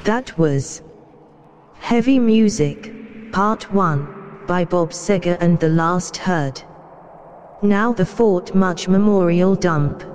That was Heavy Music, Part 1, by Bob Seger and The Last Herd. Now the Fort Mudge Memorial Dump.